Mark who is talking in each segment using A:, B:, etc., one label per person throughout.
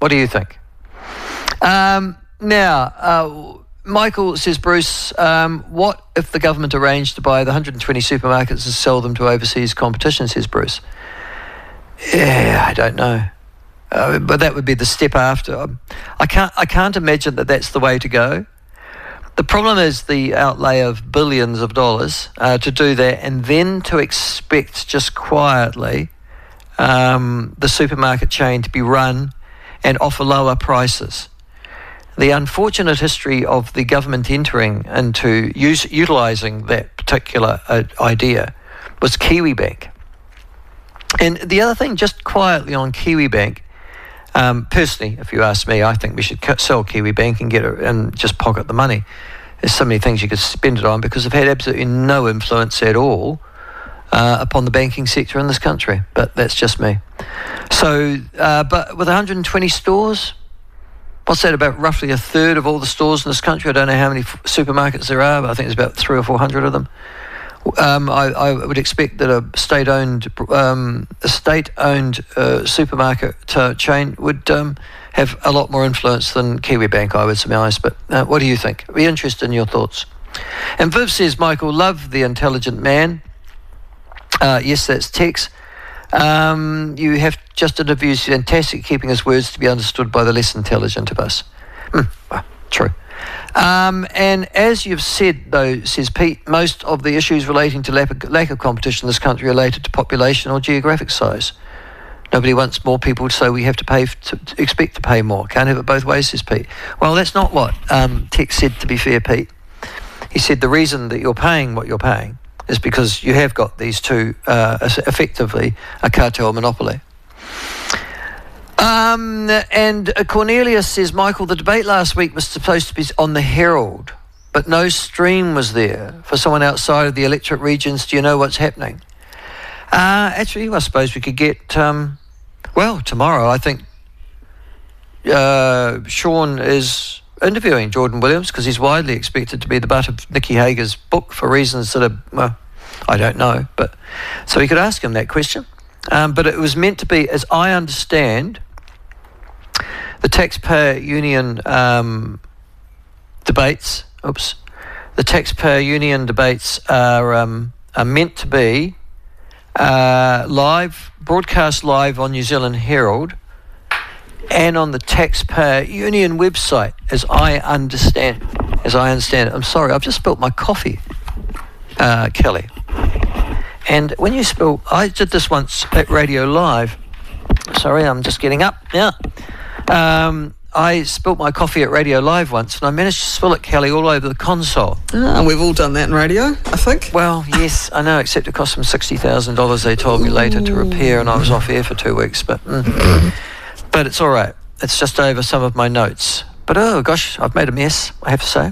A: What do you think? Now, Michael says, Bruce, what if the government arranged to buy the 120 supermarkets and sell them to overseas competition, says Bruce? Yeah, I don't know. But that would be the step after. I can't imagine that that's the way to go. The problem is the outlay of billions of dollars to do that, and then to expect just quietly the supermarket chain to be run and offer lower prices. The unfortunate history of the government entering into utilising that particular idea was Kiwibank. And the other thing, just quietly on Kiwibank, personally, if you ask me, I think we should sell Kiwibank and get it and just pocket the money. There's so many things you could spend it on because they've had absolutely no influence at all upon the banking sector in this country. But that's just me. So, but with 120 stores, what's that, about roughly a third of all the stores in this country? I don't know how many supermarkets there are, but I think there's about 300 or 400 of them. I would expect that a state-owned supermarket chain would have a lot more influence than Kiwibank, I would surmise. But what do you think? I'd be interested in your thoughts. And Viv says, Michael, love the intelligent man. Yes, that's Tex. You have just interviewed, fantastic, keeping his words to be understood by the less intelligent of us. True. And as you've said, though, says Pete, most of the issues relating to lack of competition in this country are related to population or geographic size. Nobody wants more people, so we have to pay to expect to pay more. Can't have it both ways, says Pete. Well, that's not what Tex said, to be fair, Pete. He said the reason that you're paying what you're paying is because you have got these two, effectively, a cartel monopoly. And Cornelius says, Michael, the debate last week was supposed to be on the Herald, but no stream was there. For someone outside of the electorate regions, do you know what's happening? Actually, I suppose we could get, tomorrow, I think Sean is interviewing Jordan Williams because he's widely expected to be the butt of Nikki Hager's book for reasons that are, well, I don't know. But so we could ask him that question. But it was meant to be, as I understand, the taxpayer union debates. The taxpayer union debates are meant to be broadcast live on New Zealand Herald and on the taxpayer union website, as I understand it. I'm sorry, I've just spilt my coffee, Kelly. And when you spill, I did this once at Radio Live. Sorry, I'm just getting up. Yeah. I spilt my coffee at Radio Live once, and I managed to spill it, Kelly, all over the console.
B: And we've all done that in radio, I think.
A: Well, yes, I know, except it cost them $60,000, they told me later, to repair, and I was off air for 2 weeks. But it's all right. It's just over some of my notes. But, oh, gosh, I've made a mess, I have to say.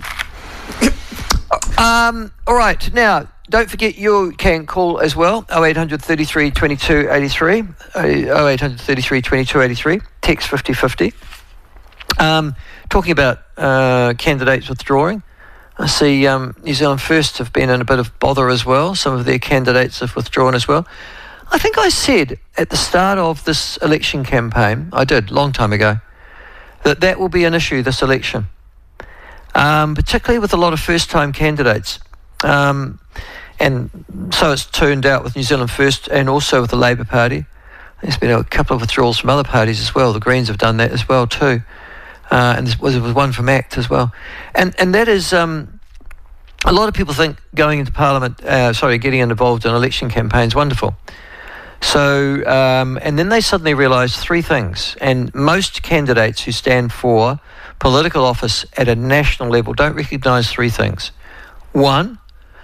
A: All right, now, don't forget you can call as well, 0800 33 22 83, 0800 33 22 83, text 5050. Talking about candidates withdrawing, I see New Zealand First have been in a bit of bother as well. Some of their candidates have withdrawn as well. I think I said at the start of this election campaign, I did, long time ago, that will be an issue, this election, particularly with a lot of first-time candidates. And so it's turned out with New Zealand First and also with the Labour Party. There's been a couple of withdrawals from other parties as well. The Greens have done that as well too. And there was one from ACT as well. And that is, a lot of people think going into Parliament, getting involved in election campaigns, wonderful. So, and then they suddenly realise three things. And most candidates who stand for political office at a national level don't recognise three things. One,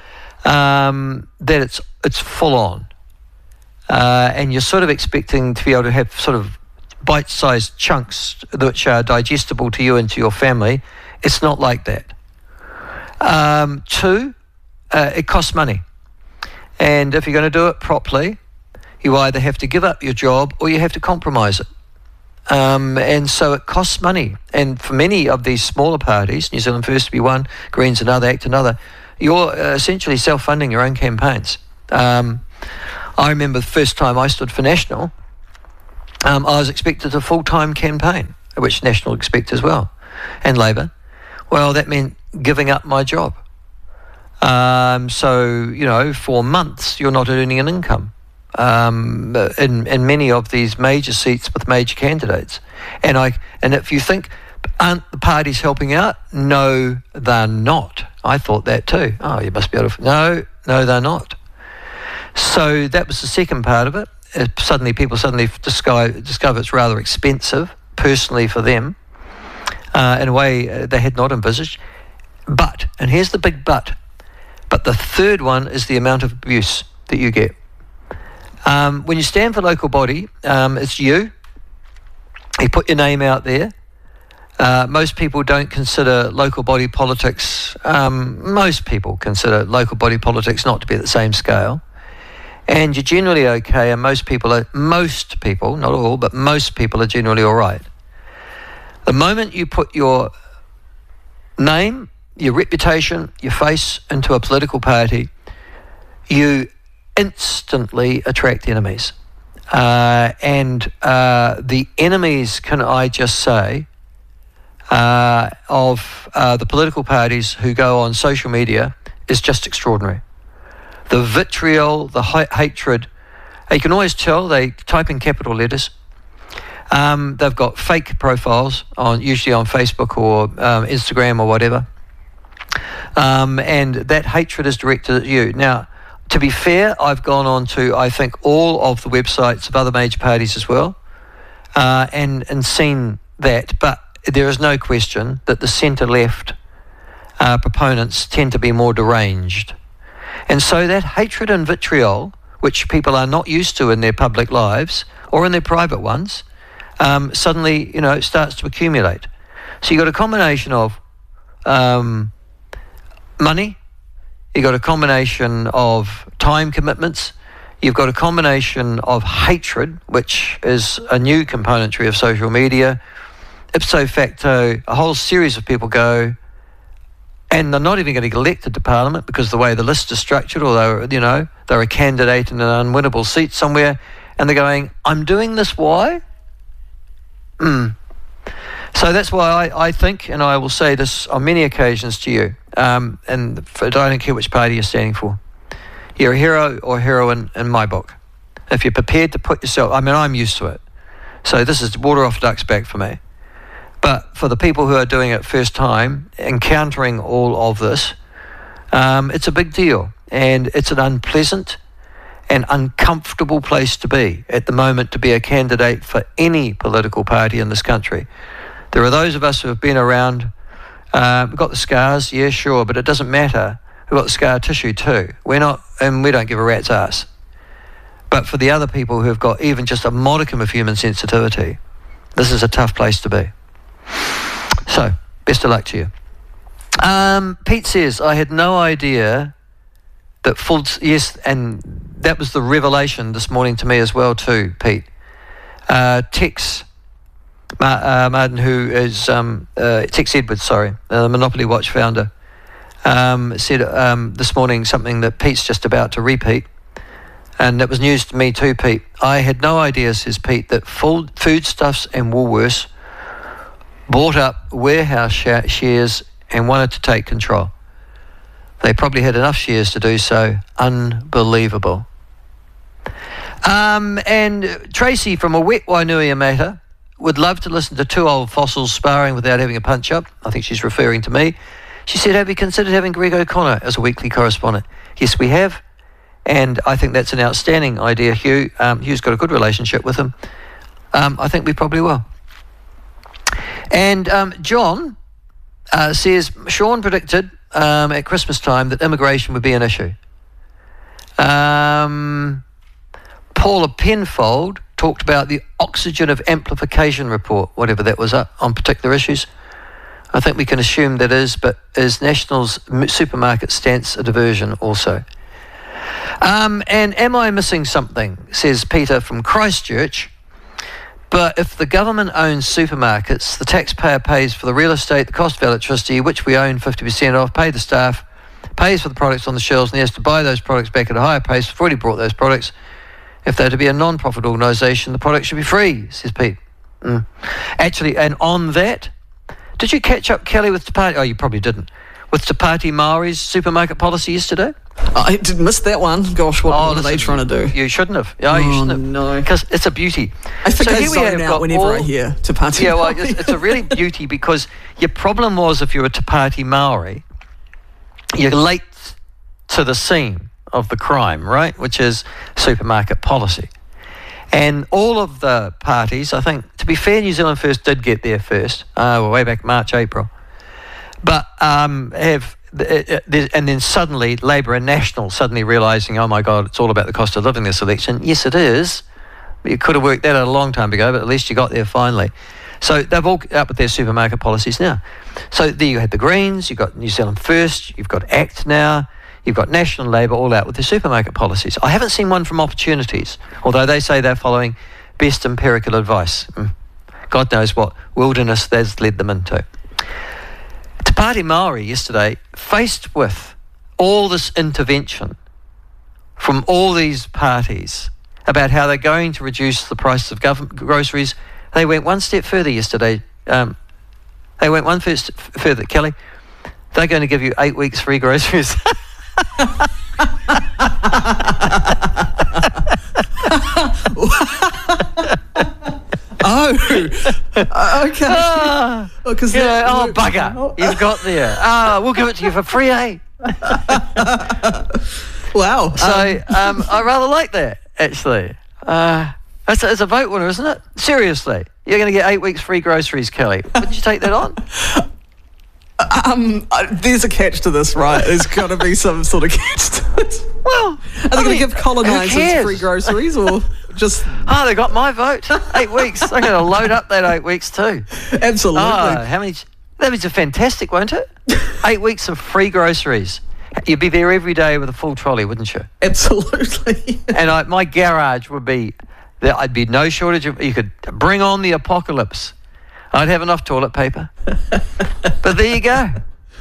A: that it's full on. And you're sort of expecting to be able to have sort of bite-sized chunks which are digestible to you and to your family. It's not like that. Two, it costs money. And if you're going to do it properly, you either have to give up your job or you have to compromise it. And so it costs money. And for many of these smaller parties, New Zealand First to be one, Greens another, ACT another, you're essentially self-funding your own campaigns. I remember the first time I stood for National, I was expected a full-time campaign. which National expect as well, and Labor, well, that meant giving up my job. So, for months, you're not earning an income in many of these major seats with major candidates. And if you think, aren't the parties helping out? No, they're not. I thought that too. Oh, you must be able to... No, they're not. So that was the second part of it. People suddenly discover it's rather expensive, personally for them, in a way they had not envisaged. But, and here's the big but the third one is the amount of abuse that you get. When you stand for local body, it's you put your name out there. Most people don't consider local body politics, most people consider local body politics not to be at the same scale. And you're generally okay, and most people, not all, but most people are generally all right. The moment you put your name, your reputation, your face into a political party, you instantly attract enemies. And the enemies, can I just say, of the political parties who go on social media is just extraordinary. The vitriol, the hatred, you can always tell they type in capital letters. They've got fake profiles, usually on Facebook or Instagram or whatever. And that hatred is directed at you. Now, to be fair, I've gone on to, I think, all of the websites of other major parties as well, and seen that. But there is no question that the centre-left proponents tend to be more deranged. And so that hatred and vitriol, which people are not used to in their public lives or in their private ones, suddenly, starts to accumulate. So you've got a combination of money, you've got a combination of time commitments, you've got a combination of hatred, which is a new componentry of social media. Ipso facto, a whole series of people go, and they're not even going to get elected to Parliament because of the way the list is structured, or they're a candidate in an unwinnable seat somewhere, and they're going, I'm doing this, why? So that's why I think, and I will say this on many occasions to you, and I don't care which party you're standing for. You're a hero or heroine in my book. If you're prepared to put yourself, I'm used to it. So this is water off a duck's back for me. But for the people who are doing it first time, encountering all of this, it's a big deal. And it's an unpleasant and uncomfortable place to be at the moment, to be a candidate for any political party in this country. There are those of us who have been around, we've got the scars, yeah, sure, but it doesn't matter. We've got the scar tissue too. We don't give a rat's ass. But for the other people who have got even just a modicum of human sensitivity, this is a tough place to be. So, best of luck to you. Pete says, I had no idea that yes, and that was the revelation this morning to me as well too, Pete. Tex Martin, who is, Tex Edwards, the Monopoly Watch founder, said this morning something that Pete's just about to repeat. And that was news to me too, Pete. I had no idea, says Pete, that Foodstuffs and Woolworths bought up warehouse shares and wanted to take control. They probably had enough shares to do so. Unbelievable. And Tracy from a wet Wainui matter would love to listen to two old fossils sparring without having a punch-up. I think she's referring to me. She said, have you considered having Greg O'Connor as a weekly correspondent? Yes, we have. And I think that's an outstanding idea, Hugh. Hugh's got a good relationship with him. I think we probably will. And John says, Sean predicted at Christmas time that immigration would be an issue. Paula Penfold talked about the oxygen of amplification report, whatever that was, on particular issues. I think we can assume that is National's supermarket stance a diversion also? And am I missing something, says Peter from Christchurch. But if the government owns supermarkets, the taxpayer pays for the real estate, the cost of electricity, which we own 50% of, pay the staff, pays for the products on the shelves, and he has to buy those products back at a higher price. We've already brought those products. If they're to be a non-profit organisation, the product should be free, says Pete. Actually, and on that, did you catch up, Kelly, with Te Pāti? Oh, you probably didn't. With Te Pāti Maori's supermarket policy yesterday?
B: I did miss that one. Gosh, what are they trying to do?
A: You shouldn't have. Oh, you shouldn't have.
B: No.
A: Because it's a beauty.
B: I think I zone out whenever I hear Te Pāti Maori.
A: Yeah, well, it's a really beauty because your problem was if you're a Te Pāti Maori, you're late to the scene of the crime, right? Which is supermarket policy. And all of the parties, I think, to be fair, New Zealand First did get there first, way back March, April. But and then suddenly Labour and National suddenly realising, oh my God, it's all about the cost of living this election. Yes, it is. You could have worked that out a long time ago, but at least you got there finally. So they've all up with their supermarket policies now. So there you had the Greens, you've got New Zealand First, you've got ACT now, you've got National Labour all out with their supermarket policies. I haven't seen one from Opportunities, although they say they're following best empirical advice. God knows what wilderness that's led them into. Te Pāti Māori yesterday, faced with all this intervention from all these parties about how they're going to reduce the price of groceries, they went one step further yesterday. They went one further, Kelly. They're going to give you 8 weeks free groceries.
B: Oh, okay.
A: Bugger. You've got there. We'll give it to you for free, eh?
B: Wow.
A: So I rather like that, actually. It's a vote winner, isn't it? Seriously. You're going to get 8 weeks free groceries, Kelly. Wouldn't you take that on?
B: There's a catch to this, right? There's got to be some sort of catch to it.
A: Well,
B: are they going to give colonisers free groceries or just...
A: Oh, they got my vote. 8 weeks. They're going to load up that 8 weeks too.
B: Absolutely.
A: Oh, how many... That means a fantastic, won't it? 8 weeks of free groceries. You'd be there every day with a full trolley, wouldn't you?
B: Absolutely.
A: And my garage would be... I'd be no shortage of... You could bring on the apocalypse. I'd have enough toilet paper. But there you go.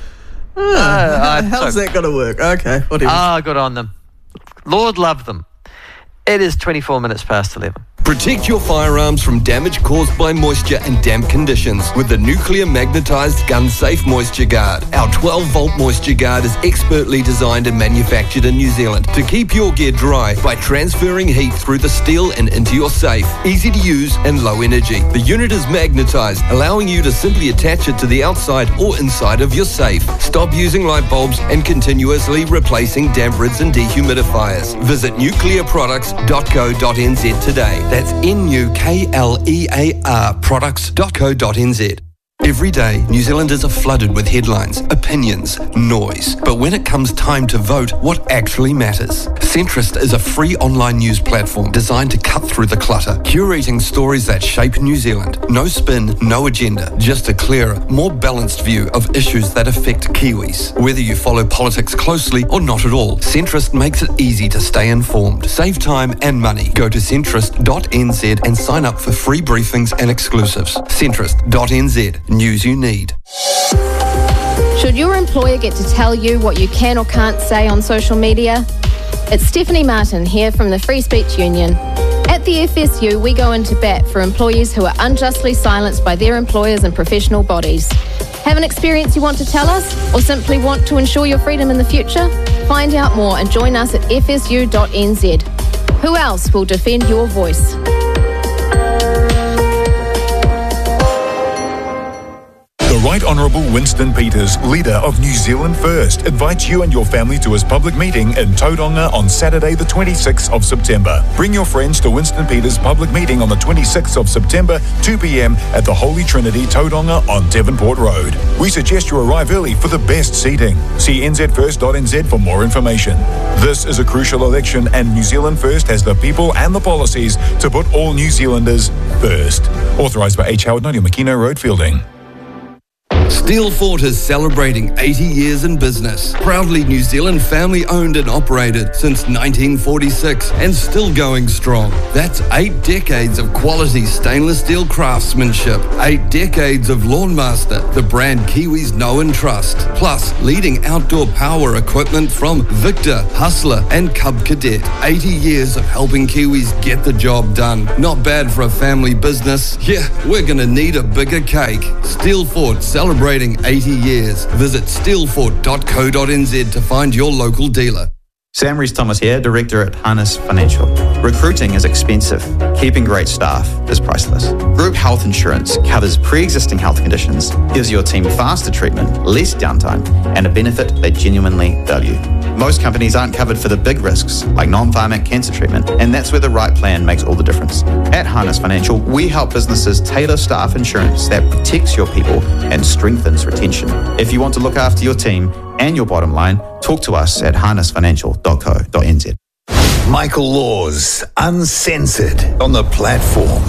B: How's that going to work? Okay, whatever.
A: Good on them. Lord love them. It is 24 minutes past 11.
C: Protect your firearms from damage caused by moisture and damp conditions with the nuclear magnetized gun safe moisture guard. Our 12-volt moisture guard is expertly designed and manufactured in New Zealand to keep your gear dry by transferring heat through the steel and into your safe. Easy to use and low energy. The unit is magnetized, allowing you to simply attach it to the outside or inside of your safe. Stop using light bulbs and continuously replacing damp rids and dehumidifiers. Visit nuclearproducts.co.nz today. That's NUKLEAR products.co.nz. Every day, New Zealanders are flooded with headlines, opinions, noise. But when it comes time to vote, what actually matters? Centrist is a free online news platform designed to cut through the clutter, curating stories that shape New Zealand. No spin, no agenda, just a clearer, more balanced view of issues that affect Kiwis. Whether you follow politics closely or not at all, Centrist makes it easy to stay informed. Save time and money. Go to centrist.nz and sign up for free briefings and exclusives. Centrist.nz. News you need.
D: Should your employer get to tell you what you can or can't say on social media? It's Stephanie Martin here from the Free Speech Union. At the FSU, we go into bat for employees who are unjustly silenced by their employers and professional bodies. Have an experience you want to tell us, or simply want to ensure your freedom in the future? Find out more and join us at fsu.nz. Who else will defend your voice?
E: The Right Honourable Winston Peters, leader of New Zealand First, invites you and your family to his public meeting in Tauranga on Saturday the 26th of September. Bring your friends to Winston Peters' public meeting on the 26th of September, 2 p.m. at the Holy Trinity, Tauranga on Devonport Road. We suggest you arrive early for the best seating. See nzfirst.nz for more information. This is a crucial election and New Zealand First has the people and the policies to put all New Zealanders first. Authorised by H. Howard, 90 Makino Road, Fielding.
C: Steelfort is celebrating 80 years in business. Proudly New Zealand family owned and operated since 1946 and still going strong. That's 8 decades of quality stainless steel craftsmanship, 8 decades of Lawnmaster, the brand Kiwis know and trust, plus leading outdoor power equipment from Victor, Hustler and Cub Cadet. 80 years of helping Kiwis get the job done. Not bad for a family business. Yeah, we're going to need a bigger cake. Steelfort celebrating 80 years. Visit steelfort.co.nz to find your local dealer.
F: Sam Rees-Thomas here, Director at Harness Financial. Recruiting is expensive. Keeping great staff is priceless. Group health insurance covers pre-existing health conditions, gives your team faster treatment, less downtime, and a benefit they genuinely value. Most companies aren't covered for the big risks, like non-pharmac cancer treatment, and that's where the right plan makes all the difference. At Harness Financial, we help businesses tailor staff insurance that protects your people and strengthens retention. If you want to look after your team and your bottom line, talk to us at harnessfinancial.co.nz.
G: Michael Laws, Uncensored, on the platform.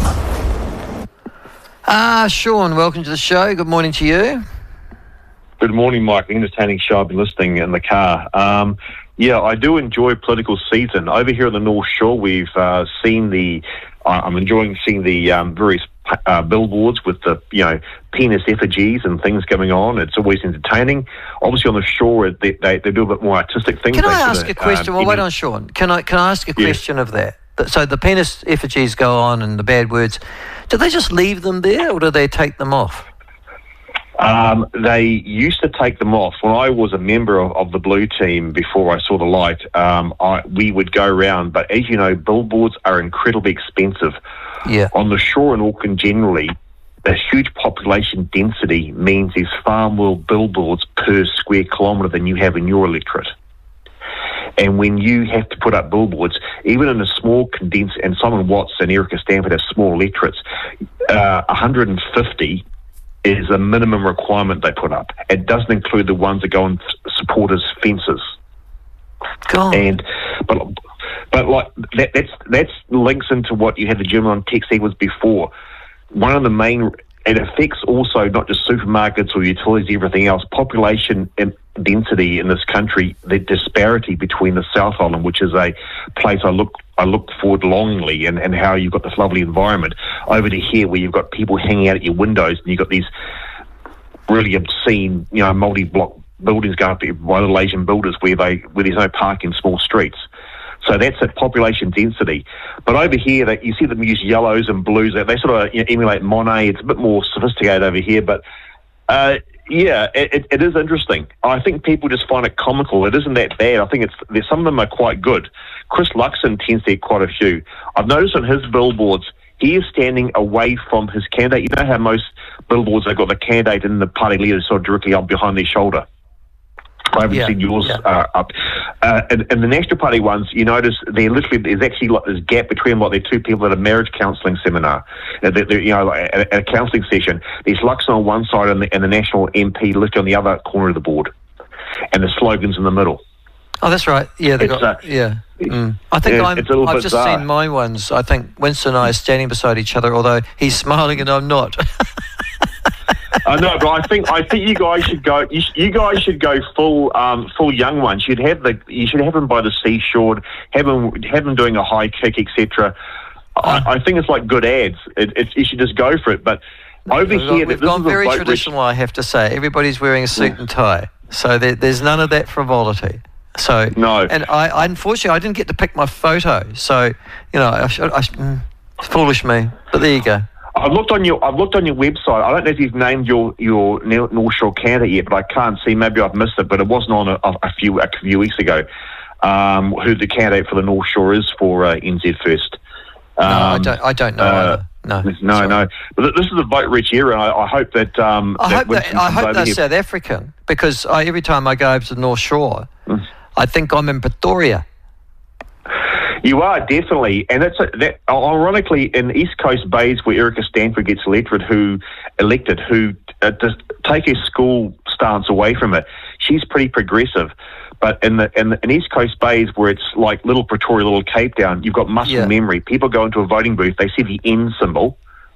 A: Sean, welcome to the show. Good morning to you.
H: Good morning, Mike. Entertaining show. I've been listening in the car. I do enjoy political season. Over here on the North Shore, we've seen the... I'm enjoying seeing the various billboards with the, penis effigies and things going on. It's always entertaining. Obviously, on the shore, they do a bit more artistic things.
A: Can I ask a question? Well, wait on, Sean. Can I ask a question of that? So the penis effigies go on and the bad words. Do they just leave them there or do they take them off?
H: They used to take them off. When I was a member of the Blue Team before I saw the light, we would go around. But as you know, billboards are incredibly expensive.
A: Yeah.
H: On the shore in Auckland generally, the huge population density means there's far more billboards per square kilometre than you have in your electorate. And when you have to put up billboards, even in a small condensed, and Simon Watts and Erica Stanford have small electorates, 150 is the minimum requirement they put up. It doesn't include the ones that go on supporters' fences.
A: God.
H: But like that's links into what you had the gentleman on text Edwards before. One of the main, it affects also not just supermarkets or utilities, everything else. Population density in this country, the disparity between the South Island, which is a place I look forward longingly, and how you've got this lovely environment, over to here where you've got people hanging out at your windows and you've got these really obscene, multi-block buildings going up by little Asian builders where there's no parking in small streets. So that's at population density. But over here, that you see them use yellows and blues. They sort of emulate Monet. It's a bit more sophisticated over here. But, it is interesting. I think people just find it comical. It isn't that bad. I think some of them are quite good. Chris Luxon tends to get quite a few. I've noticed on his billboards, he is standing away from his candidate. You know how most billboards, they've got the candidate and the party leader sort of directly up behind their shoulder? I haven't seen yours up. And the National Party ones, you notice there's actually like this gap between they're two people at a marriage counselling seminar, at a counselling session. There's Luxon on one side and the National MP listed on the other corner of the board, and the slogans in the middle.
A: Oh, that's right. Yeah, I think I've just seen my ones. I think Winston and I are standing beside each other, although he's smiling and I'm not.
H: I know, but I think you guys should go. You guys should go full young ones. You should have them by the seashore. Have them doing a high kick, etc. I think it's like good ads. You should just go for it. But over here,
A: we've gone very traditional. I have to say, everybody's wearing a suit and tie, so there's none of that frivolity. So
H: no,
A: and I unfortunately I didn't get to pick my photo. So foolish me. But there you go.
H: I've looked on your website. I don't know if you've named your North Shore candidate yet, but I can't see. Maybe I've missed it, but it wasn't on a few weeks ago. Who the candidate for the North Shore is for NZ First?
A: No, I don't know. Either.
H: No. But this is a vote-rich era, and I hope that.
A: I hope they're South African, because every time I go over to the North Shore, I think I'm in Pretoria.
H: You are, definitely. And that ironically, in East Coast Bays, where Erica Stanford gets elected, who to take her school stance away from it, she's pretty progressive. But in East Coast Bays, where it's like little Pretoria, little Cape Town, you've got muscle memory. People go into a voting booth, they see the N symbol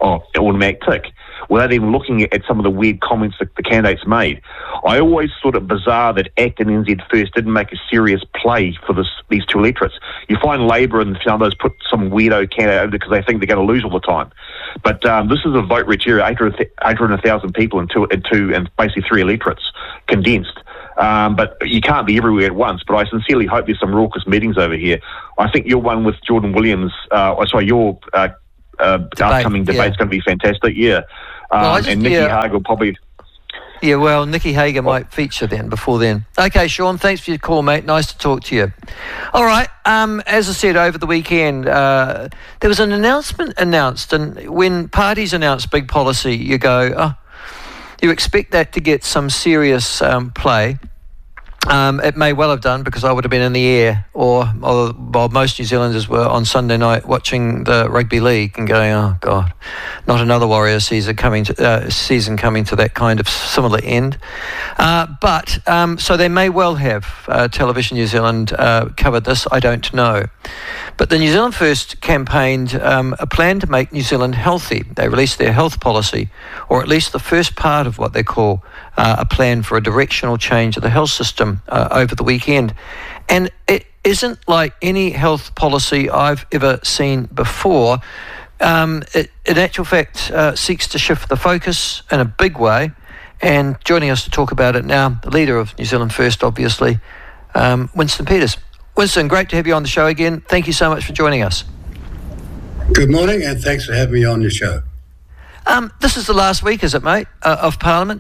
H: automatic tick, without even looking at some of the weird comments that the candidates made. I always thought it bizarre that ACT and NZ First didn't make a serious play for these two electorates. You find Labour and some others put some weirdo candidate over because they think they're going to lose all the time. But this is a vote-rich area, 800,000 people in two and basically three electorates condensed. But you can't be everywhere at once. But I sincerely hope there's some raucous meetings over here. I think your one with Jordan Williams, your upcoming debate's going to be fantastic. Yeah, and Nikki Hager will probably.
A: Yeah, well, Nikki Hager might feature then, before then. Okay, Sean, thanks for your call, mate. Nice to talk to you. All right, as I said, over the weekend, there was an announcement announced, and when parties announce big policy, you go, you expect that to get some serious play. It may well have done, because I would have been in the air, or most New Zealanders were on Sunday night watching the rugby league and going, oh God, not another Warriors season coming to that kind of similar end. But so they may well have Television New Zealand covered this. I don't know. But the New Zealand First campaigned a plan to make New Zealand healthy. They released their health policy, or at least the first part of what they call a plan for a directional change of the health system over the weekend. And it isn't like any health policy I've ever seen before. It, in actual fact, seeks to shift the focus in a big way. And joining us to talk about it now, the leader of New Zealand First, obviously, Winston Peters. Winston, great to have you on the show again. Thank you so much for joining us.
I: Good morning, and thanks for having me on your show.
A: This is the last week, is it, mate, of Parliament?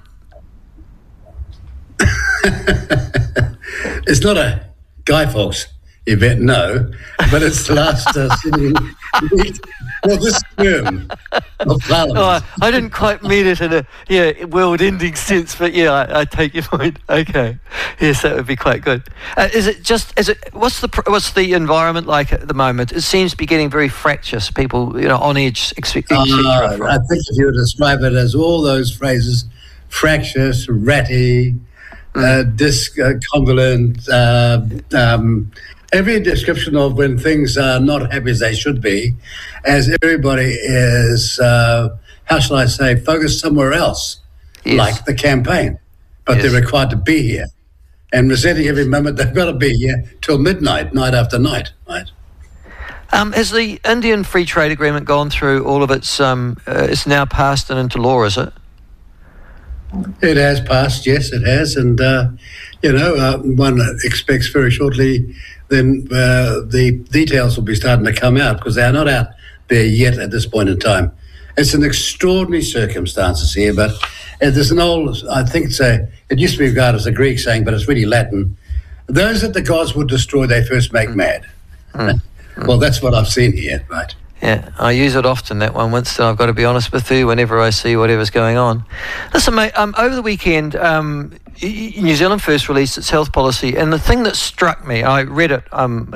I: It's not a Guy Fawkes event, no, but it's the last week of this term of Parliament.
A: Oh, I didn't quite mean it in a world-ending sense, but I take your point. Okay, yes, that would be quite good. What's the environment like at the moment? It seems to be getting very fractious. People, on edge, etc.
I: I think if you were to describe it as all those phrases, fractious, ratty, disconvolute, every description of when things are not happy as they should be, as everybody is, how shall I say, focused somewhere else, yes, like the campaign. But yes, they're required to be here. And resenting every moment they've got to be here till midnight, night after night, right?
A: Has the Indian Free Trade Agreement gone through all of its, it's now passed and into law, is it?
I: It has passed, yes, it has. And, one expects very shortly then the details will be starting to come out, because they are not out there yet at this point in time. It's an extraordinary circumstances here, but there's an old, I think it used to be regarded as a Greek saying, but it's really Latin. Those that the gods would destroy, they first make mad. Well, that's what I've seen here, right?
A: Yeah, I use it often, that one, Winston. I've got to be honest with you, whenever I see whatever's going on. Listen, mate, over the weekend, New Zealand First released its health policy, and the thing that struck me, I read it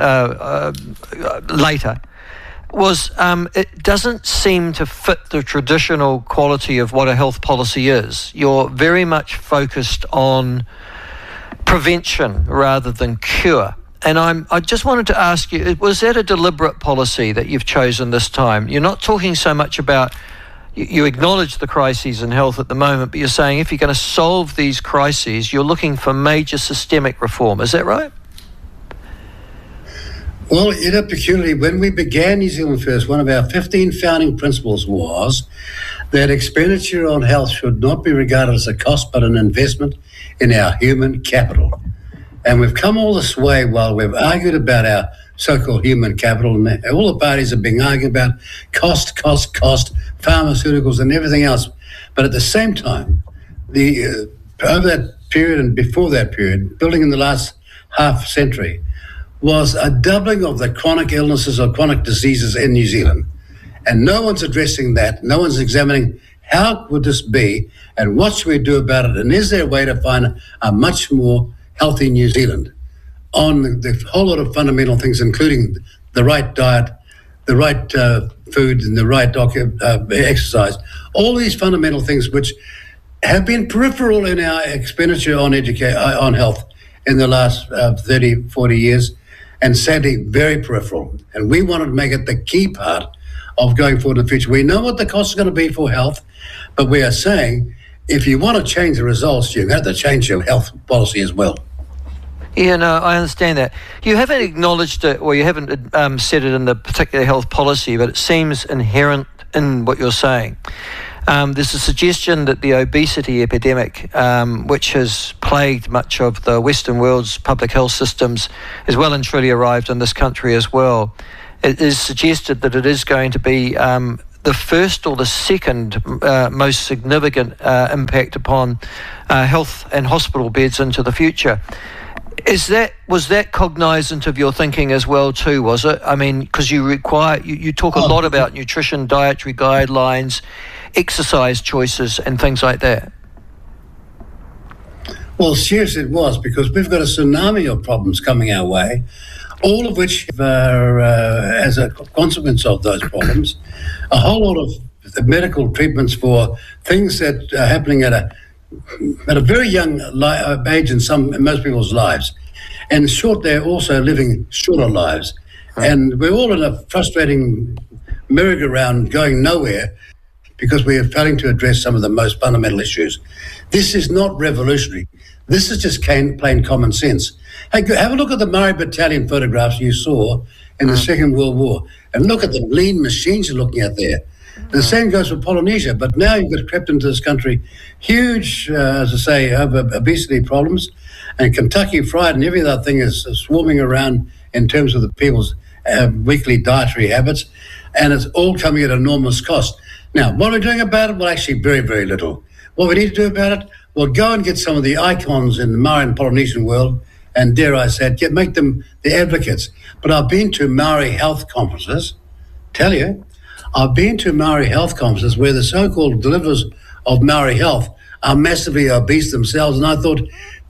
A: later, was it doesn't seem to fit the traditional quality of what a health policy is. You're very much focused on prevention rather than cure. And I just wanted to ask you, was that a deliberate policy that you've chosen this time? You're not talking so much about, you acknowledge the crises in health at the moment, but you're saying if you're going to solve these crises, you're looking for major systemic reform. Is that right?
I: Well, peculiarly, when we began New Zealand First, one of our 15 founding principles was that expenditure on health should not be regarded as a cost, but an investment in our human capital. And we've come all this way while we've argued about our so-called human capital, and all the parties have been arguing about cost, pharmaceuticals and everything else. But at the same time, over that period and before that period, building in the last half century, was a doubling of the chronic illnesses or chronic diseases in New Zealand. And no one's addressing that. No one's examining how would this be and what should we do about it, and is there a way to find a much more healthy New Zealand on the whole lot of fundamental things, including the right diet, the right food, and the right exercise. All these fundamental things which have been peripheral in our expenditure on health in the last 30, 40 years, and sadly very peripheral. And we wanted to make it the key part of going forward in the future. We know what the cost is going to be for health, but we are saying if you want to change the results, you have to change your health policy as well.
A: Yeah, no, I understand that. You haven't acknowledged it, or you haven't said it in the particular health policy, but it seems inherent in what you're saying. There's a suggestion that the obesity epidemic, which has plagued much of the Western world's public health systems, has well and truly arrived in this country as well. It is suggested that it is going to be the first or the second most significant impact upon health and hospital beds into the future. Was that cognizant of your thinking as well too, was it? I mean, because you talk a lot about nutrition, dietary guidelines, exercise choices and things like that.
I: Well, seriously it was, because we've got a tsunami of problems coming our way, all of which are, as a consequence of those problems, a whole lot of medical treatments for things that are happening at a very young age in most people's lives. And short, they're also living shorter lives. And we're all in a frustrating merry-go-round going nowhere because we are failing to address some of the most fundamental issues. This is not revolutionary. This is just plain common sense. Hey, have a look at the Murray Battalion photographs you saw in the Second World War, and look at the lean machines you're looking at there. The same goes for Polynesia, but now you've got crept into this country huge, as I say, obesity problems, and Kentucky Fried and every other thing is swarming around in terms of the people's weekly dietary habits, and it's all coming at enormous cost. Now, what are we doing about it? Well, actually, very, very little. What we need to do about it? Well, go and get some of the icons in the Maori and Polynesian world, and dare I say it, make them the advocates. But I've been to Maori health conferences, I've been to Maori health conferences where the so-called deliverers of Maori health are massively obese themselves, and I thought,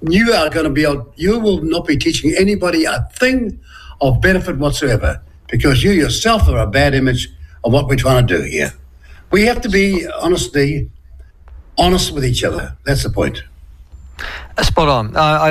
I: you will not be teaching anybody a thing of benefit whatsoever, because you yourself are a bad image of what we're trying to do here. We have to be honest with each other. That's the point.
A: Spot on.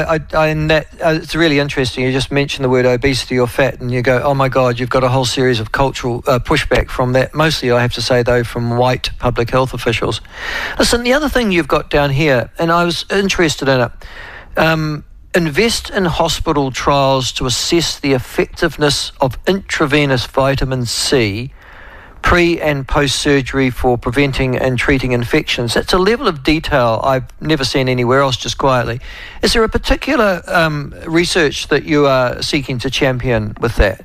A: It's really interesting. You just mentioned the word obesity or fat, and you go, oh my God, you've got a whole series of cultural pushback from that. Mostly, I have to say, though, from white public health officials. Listen, the other thing you've got down here, and I was interested in it, invest in hospital trials to assess the effectiveness of intravenous vitamin C pre- and post-surgery for preventing and treating infections. That's a level of detail I've never seen anywhere else, just quietly. Is there a particular research that you are seeking to champion with that?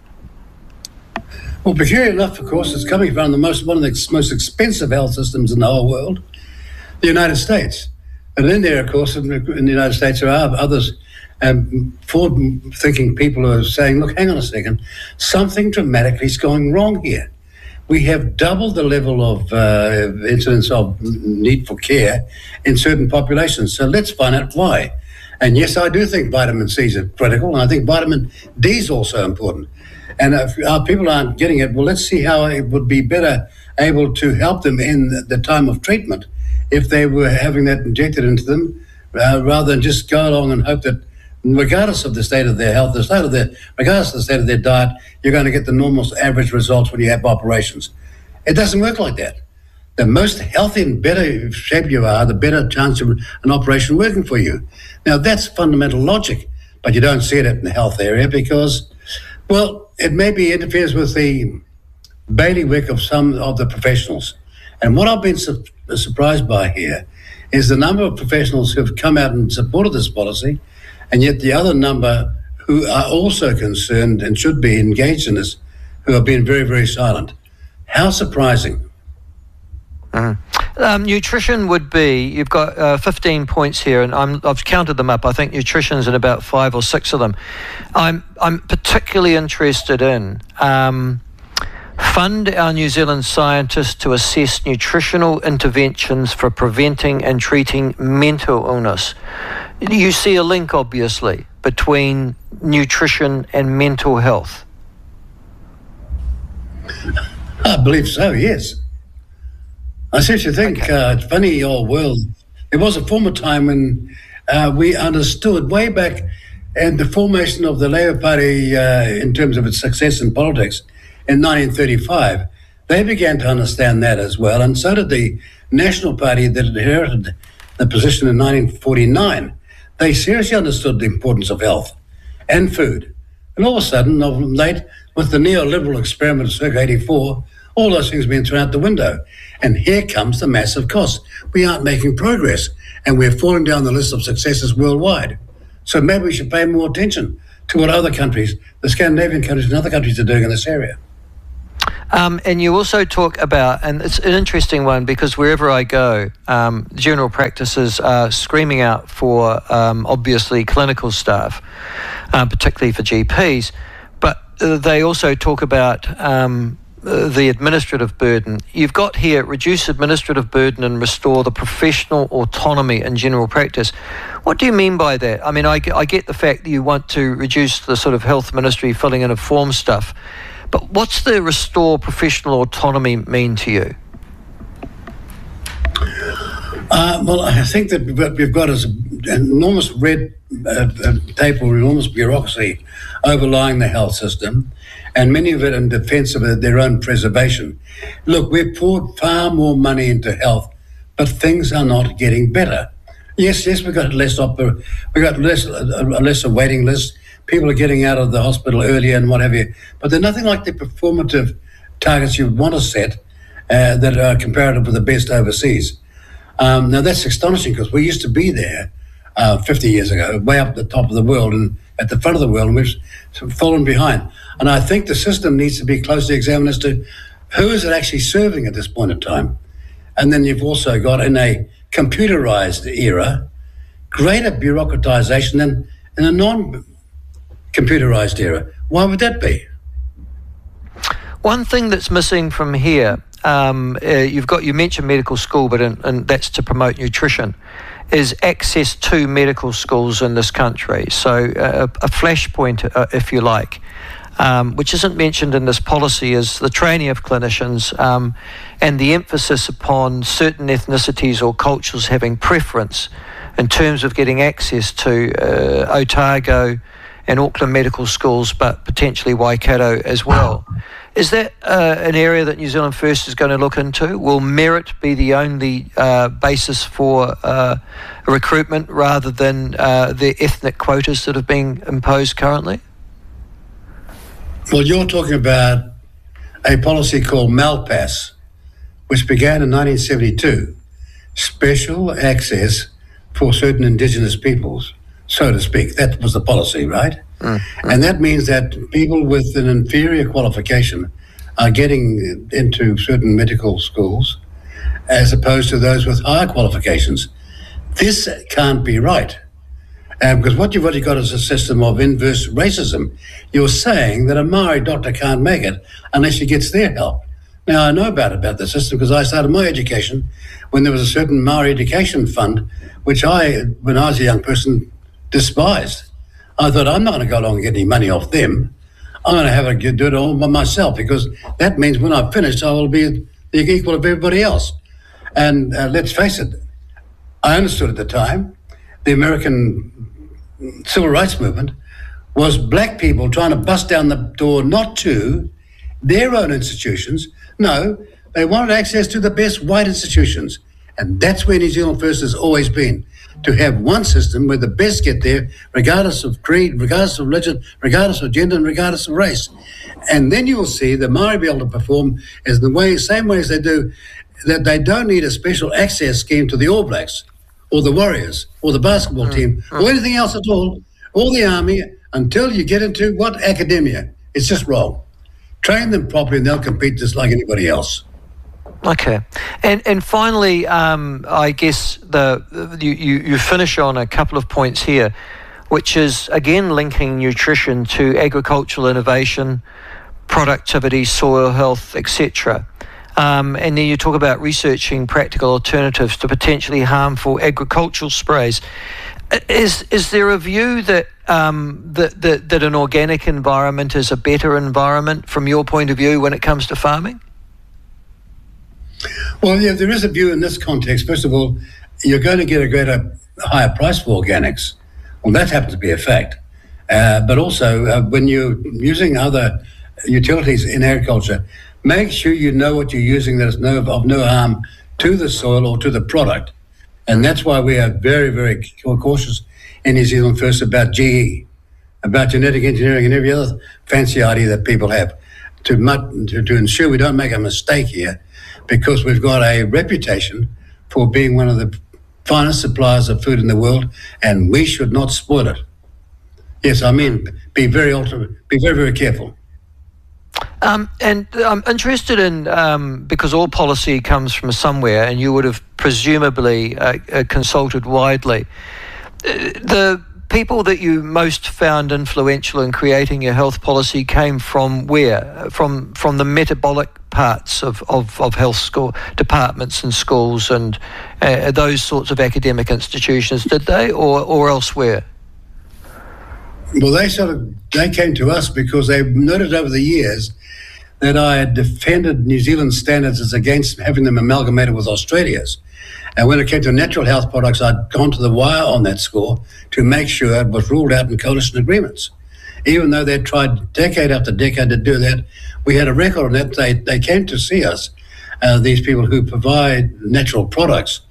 I: Well, peculiar enough, of course, it's coming from one of the most expensive health systems in the whole world, the United States. And in there, of course, in the United States, there are others, forward-thinking people who are saying, look, hang on a second, something dramatically is going wrong here. We have doubled the level of incidence of need for care in certain populations. So let's find out why. And yes, I do think vitamin C is critical, and I think vitamin D is also important. And if our people aren't getting it, well, let's see how it would be better able to help them in the time of treatment if they were having that injected into them, rather than just go along and hope that regardless of the state of their health, regardless of the state of their diet, you're going to get the normal average results when you have operations. It doesn't work like that. The most healthy and better shape you are, the better chance of an operation working for you. Now, that's fundamental logic, but you don't see it in the health area because, well, it maybe interferes with the bailiwick of some of the professionals. And what I've been surprised by here is the number of professionals who have come out and supported this policy, and yet the other number who are also concerned and should be engaged in this, who have been very, very silent. How surprising.
A: Nutrition would be, you've got 15 points here, and I've counted them up. I think nutrition's in about 5 or 6 of them. I'm particularly interested in fund our New Zealand scientists to assess nutritional interventions for preventing and treating mental illness. You see a link, obviously, between nutrition and mental health.
I: I believe so, yes. I seriously think it's funny, old world. There was a former time when we understood way back in the formation of the Labour Party in terms of its success in politics in 1935, They began to understand that as well, and so did the National Party that inherited the position in 1949. They seriously understood the importance of health and food. And all of a sudden, of late, with the neoliberal experiment of circa 84, all those things have been thrown out the window. And here comes the massive cost. We aren't making progress, and we're falling down the list of successes worldwide. So maybe we should pay more attention to what other countries, the Scandinavian countries and other countries, are doing in this area.
A: And you also talk about, and it's an interesting one because wherever I go, general practices are screaming out for obviously clinical staff, particularly for GPs, but they also talk about the administrative burden. You've got here, reduce administrative burden and restore the professional autonomy in general practice. What do you mean by that? I mean, I get the fact that you want to reduce the sort of health ministry filling in of form stuff, but what's the restore professional autonomy mean to you?
I: Well, I think that what we've got is an enormous red tape or enormous bureaucracy overlying the health system, and many of it in defence of their own preservation. Look, we've poured far more money into health, but things are not getting better. Yes, we've got a lesser waiting list. People are getting out of the hospital earlier and what have you, but they're nothing like the performative targets you would want to set that are comparative with the best overseas. Now, that's astonishing because we used to be there 50 years ago, way up at the top of the world and at the front of the world, and we've fallen behind. And I think the system needs to be closely examined as to who is it actually serving at this point in time. And then you've also got, in a computerized era, greater bureaucratization than in a non-computerized era. Why would that be?
A: One thing that's missing from here, you mentioned medical school, but and that's to promote nutrition, is access to medical schools in this country. So a flashpoint, if you like, which isn't mentioned in this policy, is the training of clinicians and the emphasis upon certain ethnicities or cultures having preference in terms of getting access to Otago and Auckland medical schools, but potentially Waikato as well. Is that an area that New Zealand First is going to look into? Will merit be the only basis for recruitment rather than the ethnic quotas that have been imposed currently?
I: Well, you're talking about a policy called Malpass, which began in 1972, special access for certain Indigenous peoples, so to speak. That was the policy, right? Mm-hmm. And that means that people with an inferior qualification are getting into certain medical schools as opposed to those with higher qualifications. This can't be right. Because what you've already got is a system of inverse racism. You're saying that a Maori doctor can't make it unless he gets their help. Now, I know about the system because I started my education when there was a certain Maori education fund, which when I was a young person, despised. I thought, I'm not going to go along and get any money off them. I'm going to have to do it all by myself, because that means when I've finished, I will be the equal of everybody else. And let's face it, I understood at the time, the American civil rights movement was black people trying to bust down the door, not to their own institutions. No, they wanted access to the best white institutions. And that's where New Zealand First has always been, to have one system where the best get there, regardless of creed, regardless of religion, regardless of gender, and regardless of race. And then you will see the Maori be able to perform as same way as they do, that they don't need a special access scheme to the All Blacks or the Warriors or the basketball team or anything else at all, or the army, until you get into academia. It's just wrong. Train them properly and they'll compete just like anybody else.
A: Okay, and finally, I guess you finish on a couple of points here, which is again linking nutrition to agricultural innovation, productivity, soil health, etc. And then you talk about researching practical alternatives to potentially harmful agricultural sprays. Is there a view that that an organic environment is a better environment from your point of view when it comes to farming?
I: Well, yeah, there is a view in this context. First of all, you're going to get a higher price for organics. Well, that happens to be a fact. But also, when you're using other utilities in agriculture, make sure you know what you're using that is of no harm to the soil or to the product. And that's why we are very, very cautious in New Zealand First about GE, about genetic engineering and every other fancy idea that people have to ensure we don't make a mistake here, because we've got a reputation for being one of the finest suppliers of food in the world, and we should not spoil it. Yes, I mean, be very, very careful.
A: And I'm interested in, because all policy comes from somewhere, and you would have presumably consulted widely. The people that you most found influential in creating your health policy came from where? From the metabolic parts of health school departments and schools and those sorts of academic institutions, did they, or elsewhere?
I: Well, they came to us because they noted over the years that I had defended New Zealand's standards as against having them amalgamated with Australia's. And when it came to natural health products, I'd gone to the wire on that score to make sure it was ruled out in coalition agreements. Even though they tried decade after decade to do that, we had a record on that. They came to see us, these people who provide natural products,